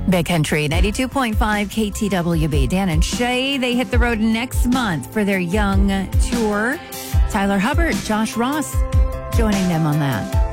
Big Country 92.5 KTWB. Dan and Shay, they hit the road next month for their Young Tour. Tyler Hubbard, Josh Ross joining them on that.